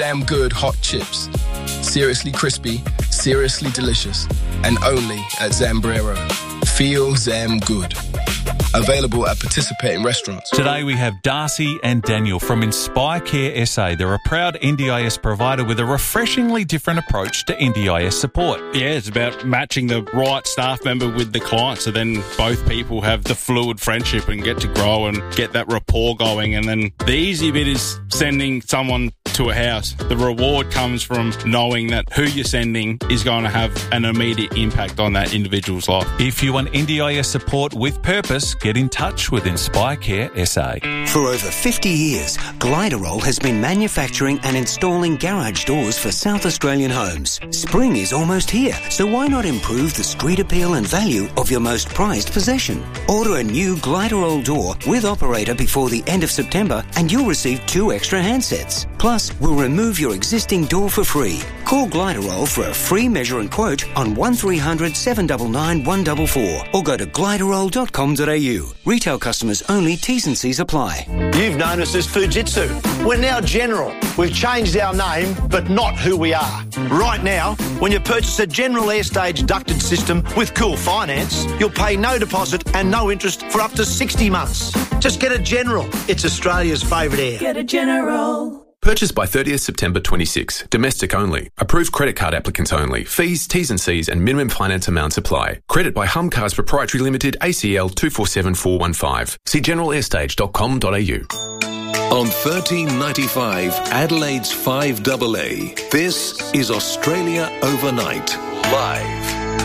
Damn good hot chips. Seriously crispy, seriously delicious, and only at Zambrero. Feel Zam good. Available at participating restaurants. Today we have Darcy and Daniel from Inspire Care SA. They're a proud NDIS provider with a refreshingly different approach to NDIS support. Yeah, it's about matching the right staff member with the client, so then both people have the fluid friendship and get to grow and get that rapport going. And then the easy bit is sending someone to a house. The reward comes from knowing that who you're sending is going to have an immediate impact on that individual's life. If you want NDIS support with purpose, get in touch with Inspire Care SA. For over 50 years, Gliderol has been manufacturing and installing garage doors for South Australian homes. Spring is almost here, so why not improve the street appeal and value of your most prized possession? Order a new Gliderol door with operator before the end of September and you'll receive 2 extra handsets. Plus, we'll remove your existing door for free. Call Gliderol for a free measure and quote on 1300 799 144 or go to gliderol.com.au. Retail customers only, T's and C's apply. You've known us as Fujitsu. We're now General. We've changed our name, but not who we are. Right now, when you purchase a General Airstage ducted system with Cool Finance, you'll pay no deposit and no interest for up to 60 months. Just get a General. It's Australia's favourite air. Get a General. Purchased by 30th September 26. Domestic only. Approved credit card applicants only. Fees, T's and C's and minimum finance amounts apply. Credit by Hum Cars Proprietary Limited, ACL 247415. See generalairStage.com.au. On 1395 Adelaide's 5AA, this is Australia Overnight, live.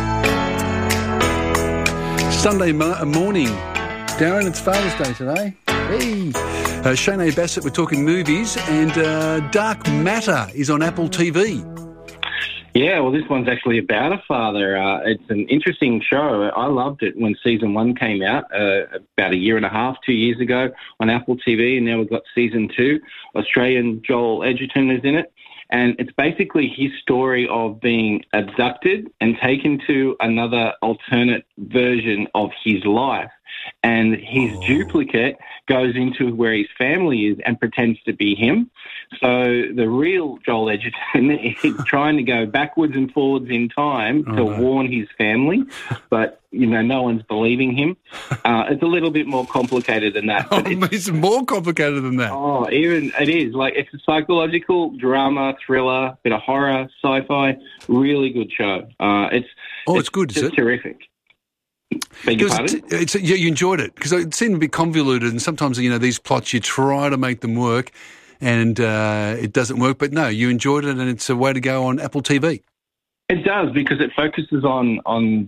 Sunday morning. Darren, it's Father's Day today. Hey. Shane Bassett, we're talking movies, and Dark Matter is on Apple TV. Yeah, well, this one's actually about a father. It's an interesting show. I loved it when season 1 came out about a year and a half, 2 years ago on Apple TV, and now we've got season 2. Australian Joel Edgerton is in it. And it's basically his story of being abducted and taken to another alternate version of his life. And his duplicate goes into where his family is and pretends to be him. So the real Joel Edgerton is trying to go backwards and forwards in time to warn his family, but, you know, no one's believing him. It's a little bit more complicated than that. But it's more complicated than that. Oh, even it is. Like, it's a psychological drama, thriller, bit of horror, sci-fi, really good show. It's good, is it? Terrific. You enjoyed it because it seemed a bit convoluted, and sometimes, you know, these plots you try to make them work and it doesn't work, but no, you enjoyed it, and it's a way to go on Apple TV. It does, because it focuses on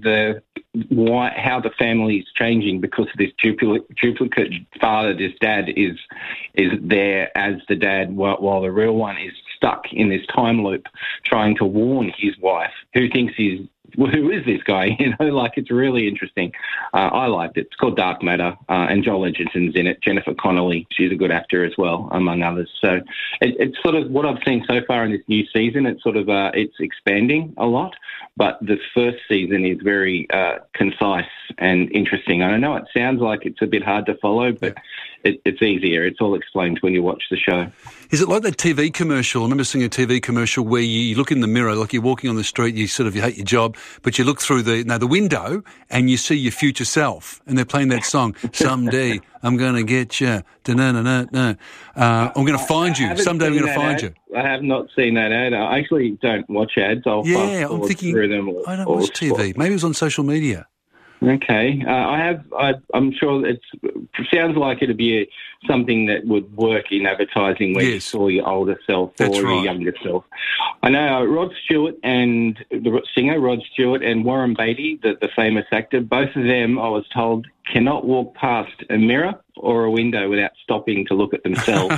how the family is changing because of this duplicate father. This dad is there as the dad, while the real one is stuck in this time loop, trying to warn his wife, who thinks who is this guy? You know, like, it's really interesting. I liked it. It's called Dark Matter, and Joel Edgerton's in it. Jennifer Connelly, she's a good actor as well, among others. So it's sort of what I've seen so far in this new season. It's sort of it's expanding a lot, but the first season is very concise and interesting. I know it sounds like it's a bit hard to follow, but it's easier. It's all explained when you watch the show. Is it like that TV commercial? I remember seeing a TV commercial where you look in the mirror, like you're walking on the street, you hate your job, but you look through the window and you see your future self, and they're playing that song, Someday I'm going to get you, I'm going to find you, someday I'm going to find you. I have not seen that ad. I actually don't watch ads. I'm thinking, through them I don't watch TV. Maybe it was on social media. Okay. I'm sure it sounds like it'd be something that would work in advertising where you saw your older self or your younger self. I know Rod Stewart and the singer Rod Stewart and Warren Beatty, the famous actor, both of them, I was told, cannot walk past a mirror or a window without stopping to look at themselves.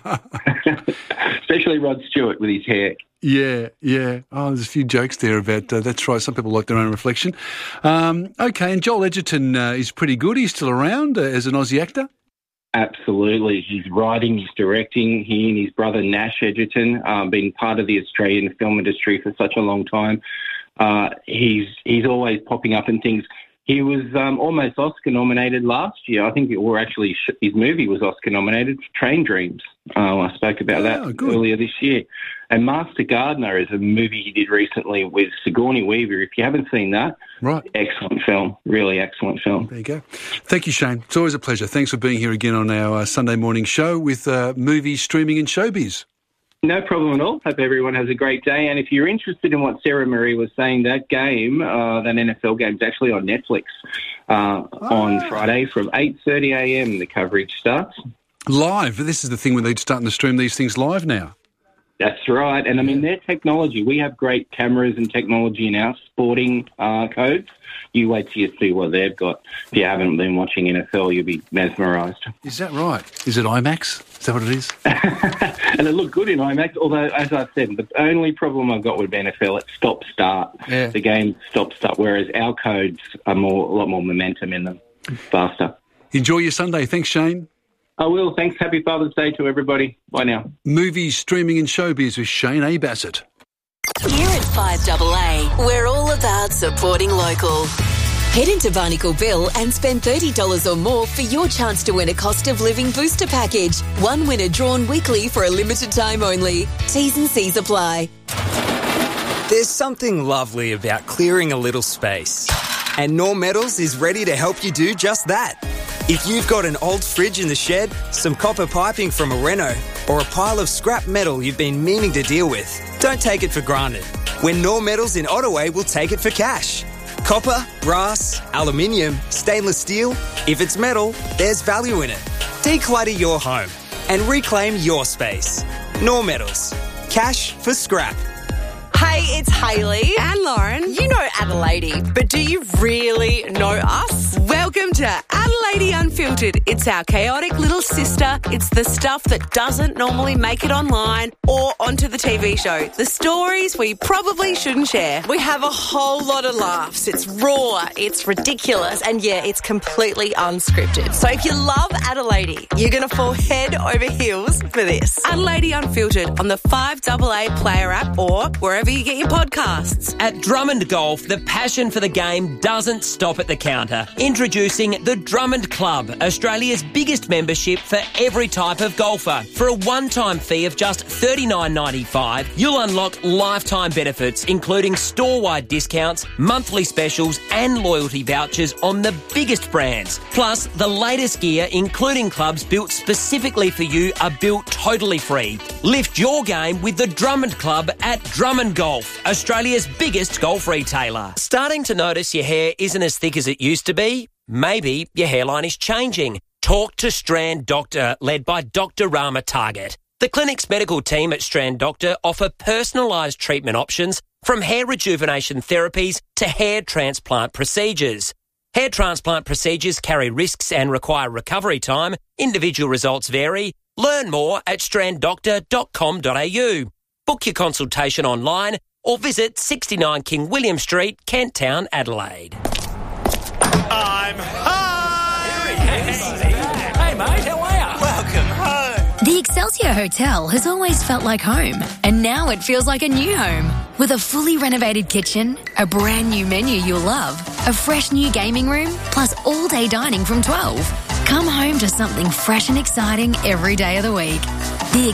Especially Rod Stewart with his hair. Yeah. Oh, there's a few jokes there about that's right. Some people like their own reflection. Okay, and Joel Edgerton is pretty good. He's still around as an Aussie actor. Absolutely. He's writing, he's directing. He and his brother Nash Edgerton been part of the Australian film industry for such a long time. He's always popping up in things. He was almost Oscar nominated last year. I think, his movie was Oscar nominated for Train Dreams. I spoke about that earlier this year. And Master Gardener is a movie he did recently with Sigourney Weaver. If you haven't seen that, excellent film, really excellent film. There you go. Thank you, Shane. It's always a pleasure. Thanks for being here again on our Sunday morning show with movies, streaming and showbiz. No problem at all. Hope everyone has a great day. And if you're interested in what Sarah Marie was saying, that game, that NFL game, is actually on Netflix on Friday from 8:30am. The coverage starts. Live. This is the thing when they're starting to stream these things live now. That's right. And, I mean, their technology, we have great cameras and technology in our sporting codes. You wait till you see what they've got. If you haven't been watching NFL, you'll be mesmerised. Is that right? Is it IMAX? Is that what it is? And it looked good in IMAX, although, as I said, the only problem I've got with NFL, it's stop-start. Yeah. The game stop-start, whereas our codes are a lot more momentum in them, faster. Enjoy your Sunday. Thanks, Shane. I will. Thanks. Happy Father's Day to everybody. Bye now. Movies, streaming and showbiz with Shane A. Bassett. Here at 5AA, we're all about supporting local. Head into Barnacle Bill and spend $30 or more for your chance to win a cost of living booster package. One winner drawn weekly for a limited time only. T's and C's apply. There's something lovely about clearing a little space. And Norm Metals is ready to help you do just that. If you've got an old fridge in the shed, some copper piping from a reno, or a pile of scrap metal you've been meaning to deal with, don't take it for granted. When Norm Metals in Ottaway will take it for cash. Copper, brass, aluminium, stainless steel. If it's metal, there's value in it. Declutter your home and reclaim your space. Norm Metals. Cash for scrap. Hey, it's Hayley and Lauren. You know Adelaide, but do you really know us? Welcome to Adelaide Unfiltered. It's our chaotic little sister. It's the stuff that doesn't normally make it online or onto the TV show. The stories we probably shouldn't share. We have a whole lot of laughs. It's raw, it's ridiculous, and yeah, it's completely unscripted. So if you love Adelaide, you're going to fall head over heels for this. Adelaide Unfiltered on the 5AA Player app or wherever you get your podcasts. At Drummond Golf, the passion for the game doesn't stop at the counter. Introducing the Drummond Club, Australia's biggest membership for every type of golfer. For a one-time fee of just $39.95, you'll unlock lifetime benefits, including store-wide discounts, monthly specials and loyalty vouchers on the biggest brands. Plus, the latest gear, including clubs built specifically for you, are built totally free. Lift your game with the Drummond Club at Drummond Golf, Australia's biggest golf retailer. Starting to notice your hair isn't as thick as it used to be? Maybe your hairline is changing. Talk to Strand Doctor, led by Dr. Rama Target. The clinic's medical team at Strand Doctor offer personalised treatment options from hair rejuvenation therapies to hair transplant procedures. Hair transplant procedures carry risks and require recovery time. Individual results vary. Learn more at stranddoctor.com.au. Book your consultation online or visit 69 King William Street, Kent Town, Adelaide. I'm home! Hey mate, how are you? Welcome home! The Excelsior Hotel has always felt like home, and now it feels like a new home. With a fully renovated kitchen, a brand new menu you'll love, a fresh new gaming room, plus all-day dining from 12. Come home to something fresh and exciting every day of the week.